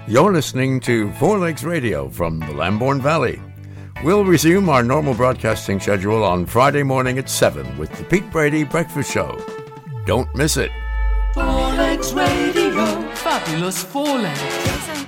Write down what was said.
You're listening to Four Legs Radio from the Lambourne Valley. We'll resume our normal broadcasting schedule on Friday morning at 7 with the Pete Brady Breakfast Show. Don't miss it. Four Legs Radio. Fabulous Four Legs. Jason